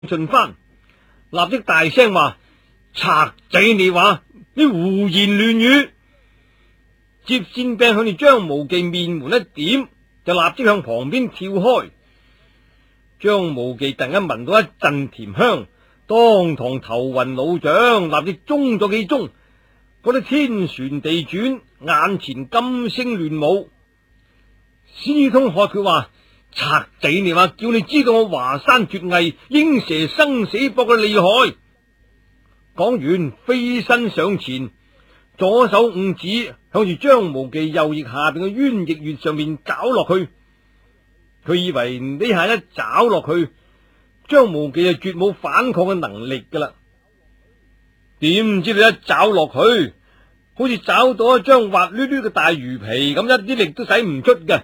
進翻，立即大聲話：賊仔你話，你胡言亂語！接線柄向住張無忌面門一點，就立即向旁邊跳開。張無忌突然間聞到一陣甜香，當堂頭暈腦脹，立即中咗幾中，覺得天旋地轉，眼前金星亂舞。先於通喝佢話：賊仔你話，叫你知道我華山絕藝鷹蛇生死搏嘅厲害。講完飛身上前，左手五指向住張無忌右翼下邊嘅淵翼穴上面找落去。佢以為呢下一找落去，張無忌就絕冇反抗嘅能力噶啦。點知你一找落去，好似找到一張滑捋捋嘅大魚皮咁，一啲力都使唔出嘅。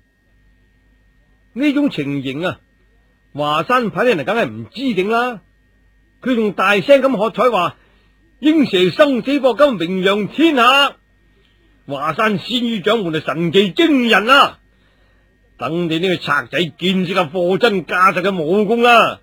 呢種情形啊，華山派啲人梗係唔知定啦。佢仲大聲咁喝彩話：鷹蛇生死搏今名揚天下，華山仙於掌門係神技驚人啊！等你呢個賊仔見識下貨真價實嘅武功啦！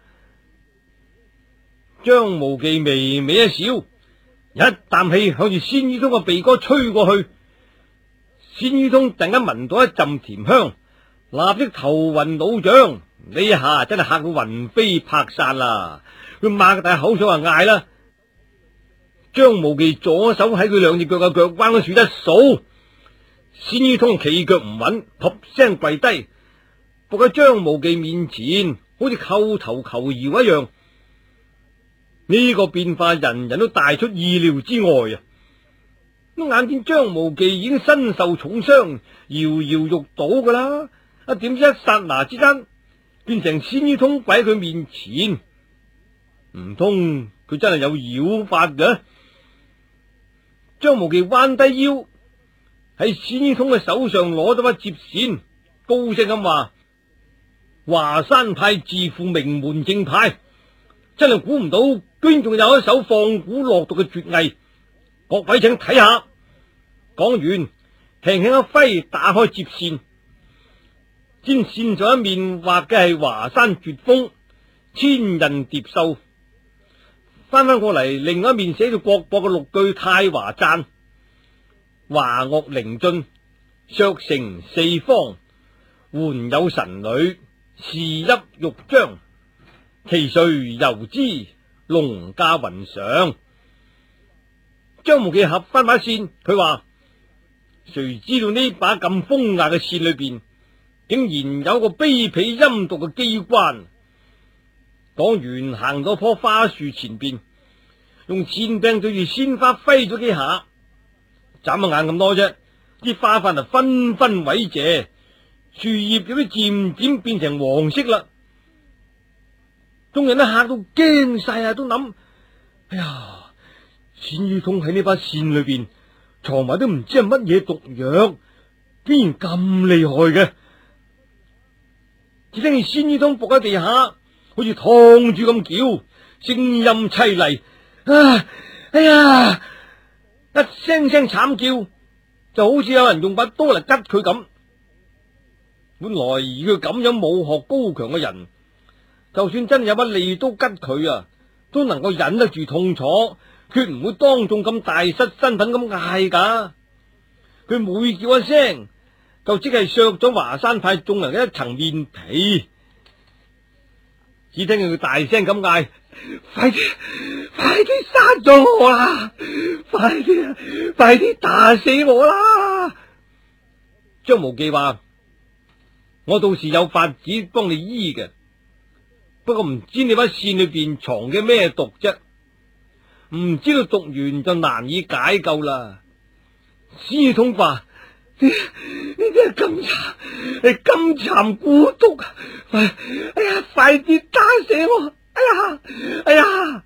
張無忌微微一笑，一啖氣向住仙於通個鼻哥吹過去。仙於通突然間聞到一陣甜香，立即頭暈腦脹，呢下真係嚇到魂飛魄散啦！佢擘大口想話嗌啦，張無忌左手喺佢兩隻腳嘅腳彎嗰處一掃，仙於通企腳唔穩，噗聲跪低，伏喺張無忌面前，好似叩頭求饒一樣。呢個變化人人都大出意料之外啊！咁眼見張無忌已經身受重傷，搖搖欲倒噶啦，點知一剎那之間變成仙於通跪喺佢面前，唔通佢真係有妖法嘅？張無忌彎低腰喺仙於通嘅手上攞咗把接線，高聲咁話：華山派自負名門正派，真係估唔到居然仲有一手放蠱落毒嘅絕藝，各位請睇下。講完輕輕一揮，打開接線，先線上一面畫嘅係華山絕峰，千仞蝶秀。翻過嚟，另外一面寫住國博嘅六句太華讚：華岳凌峻，削成四方，桓有神女，是泣欲張。其誰遊之，龍駕雲上。張無忌合翻把線，佢話：誰知道呢把咁風雅嘅線裏邊，竟然有個卑鄙陰毒嘅機關。講完行到棵花樹前邊，用箭柄對住鮮花揮咗幾下，眨下眼咁多啫，啲花瓣就紛紛萎謝，樹葉有啲漸漸變成黃色啦。眾人都嚇到驚晒啊，都諗：哎呀，仙於通喺呢把線裏邊藏埋都唔知係乜嘢毒藥，竟然咁厲害嘅。只聽見仙於通伏喺地下，好似劏豬咁叫，聲音淒厲：啊，哎呀！一聲聲慘叫，就好似有人用把刀嚟拮佢咁。本來以佢咁樣武學高強嘅人，就算真有把利刀拮佢啊，都能夠忍得住痛楚，決唔會當眾咁大失身份咁嗌噶。佢每叫一聲，就即係削咗華山派眾人嘅一層面皮。只聽佢大聲咁嗌：快啲，快啲殺咗我啦！快啲，快啲打死我啦！張無忌話：我到時有法子幫你醫嘅，不過唔知你把線裏邊藏嘅咩毒啫，唔知道毒完就難以解救啦。仙於通話：呢啲係金蠶，係金蠶蠱毒啊！哎呀，快啲打死我！哎呀！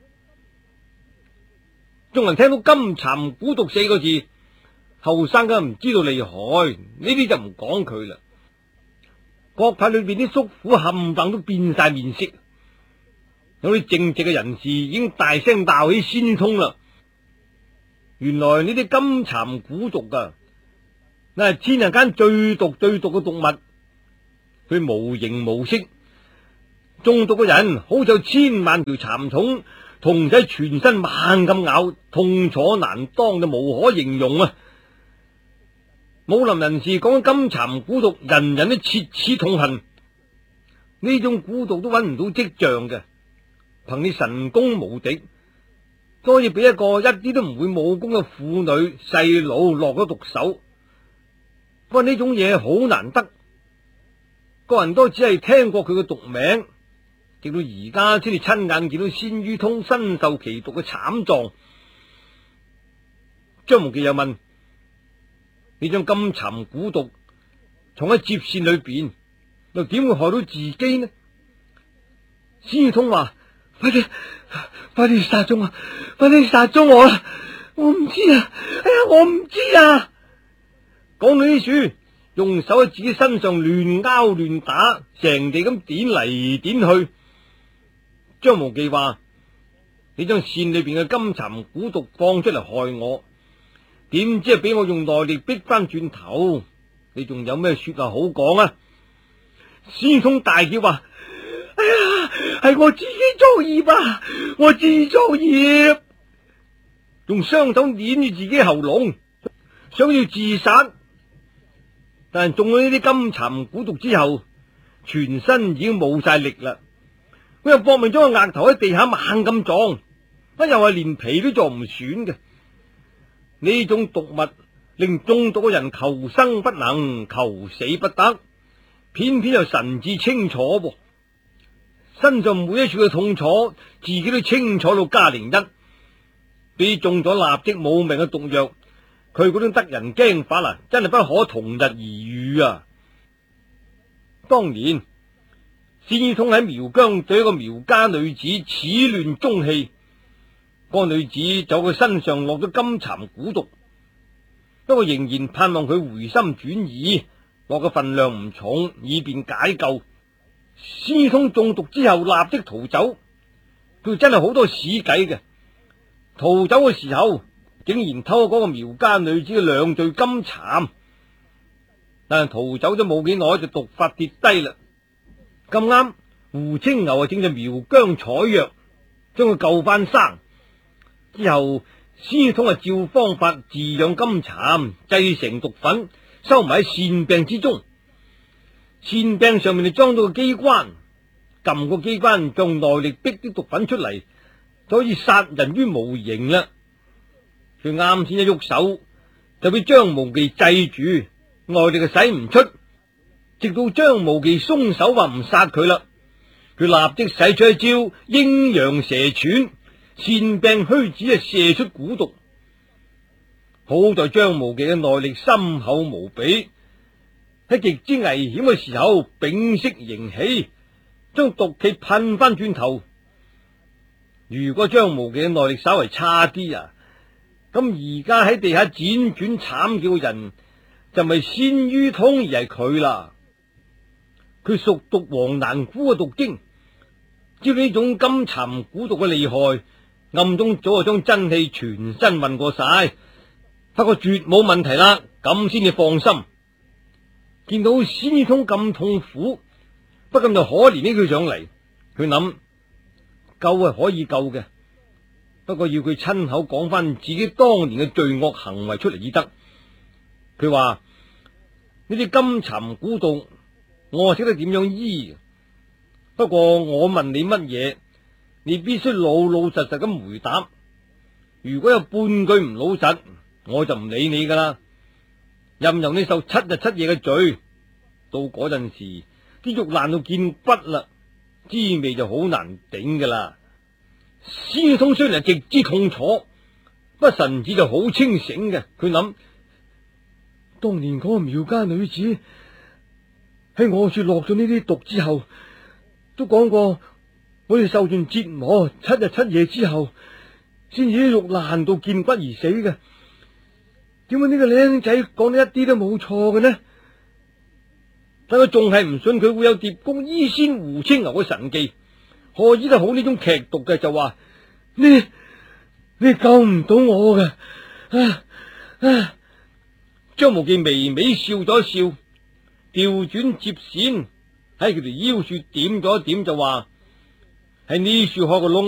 眾人聽到金蠶蠱毒四個字，後生梗唔知道厲害，呢啲就唔講佢啦。各派裏邊啲叔父冚唪唥都變晒面色，有啲正直嘅人士已經大聲鬧起仙於通啦。原來呢啲金蠶蠱毒啊，那係天下間最毒嘅毒物，佢無形無色， 中毒嘅人好似有千萬條蠶蟲，同喺全身猛咁咬，痛楚難當，就無可形容啊！武林人士講金蠶蠱毒，人人都切齒痛恨。呢種蠱毒都揾唔到跡象嘅，憑你神功無敵，都可以俾一個一啲都唔會武功嘅婦女細佬落咗毒手。不過呢種嘢好難得，個人都只係聽過佢嘅毒名，直到而家先至親眼見到鮮于通身受其毒嘅慘狀。張無忌又問：你將金蠶蠱毒藏喺接線裏邊，又點會害到自己呢？鮮于通話：快啲殺咗我，快啲殺咗我啦！我唔知啊，哎呀，我唔知啊！講到呢處，用手喺自己身上亂拗亂打，成地咁點嚟點去。張無忌話：你將線裏邊嘅金蠶蠱毒放出嚟害我，點知係俾我用內力逼翻轉頭？你仲有咩說話好講啊？鮮于通大叫話：哎呀，係我自己作孽啊！我自作孽！用雙手捏住自己喉嚨，想要自殺，但係中咗呢啲金蠶蠱毒之後，全身已經冇晒力啦。佢又搏命將個額頭喺地下猛咁撞，又係連皮都撞唔損嘅。呢種毒物令中毒嘅人求生不能，求死不得，偏偏又神志清楚噃。身上每一處嘅痛楚，自己都清楚到加零一。俾中咗立即冇命嘅毒藥，佢嗰種得人驚法啊，真係不可同日而語啊！當年鮮于通喺苗疆對一個苗家女子始亂終棄，個女子就佢身上落咗金蠶蠱毒，不過仍然盼望佢回心轉意，落嘅份量唔重，以便解救。鮮于通中毒之後立即逃走，佢真係好多屎計嘅。逃走嘅時候，竟然偷嗰個苗家女子嘅兩對金蠶，但係逃走咗冇幾耐就毒發跌低啦。咁啱胡青牛正在苗疆採藥，將佢救翻生之後，鮮于通照方法飼養金蠶，製成毒粉，收埋喺線柄之中。線柄上面就裝到個機關，撳個機關，用內力逼啲毒粉出嚟，就可以殺人於無形啦。佢啱先一喐手，就俾張無忌制住，內力就使唔出。直到張無忌鬆手話唔殺佢啦，佢立即使出一招陰陽蛇竄，線柄虛指射出蠱毒。好在張無忌嘅內力深厚無比，喺極之危險嘅時候屏息凝氣，將毒氣噴翻轉頭。如果張無忌嘅內力稍為差啲啊，咁而家喺地下輾轉慘叫嘅人就唔係鮮于通，而係佢啦。佢熟讀黃蘭枯嘅毒經，知道呢種金蠶蠱毒嘅厲害，暗中早就將真氣全身運過晒，發覺絕冇問題啦，咁先至放心。見到鮮于通咁痛苦，不禁就可憐起佢上嚟。佢諗救係可以救嘅，不過要佢親口講翻自己當年嘅罪惡行為出嚟至得。佢話呢啲金蠶蠱毒我識得點樣醫，不過我問你乜嘢，你必須老老實實咁回答。如果有半句唔老實，我就唔理你噶啦，任由你受7日7夜嘅罪。到嗰陣時，啲肉爛到見骨啦，滋味就好難頂噶啦。鮮于通雖然係極之痛楚，不過神智就好清醒嘅。佢諗當年嗰個苗家女子喺我處落咗呢啲毒之後，都講過我哋受盡折磨7日7夜之後，先至啲肉爛到見骨而死嘅。點解呢個僆仔講得一啲都冇錯嘅呢？但佢仲係唔信佢會有碟公醫仙胡青牛嘅神技，何醫得好呢種劇毒嘅，就話你救唔到我嘅。張無忌微微笑咗笑，調轉接線， 喺佢條腰處點咗一點就話：喺呢處開個窿。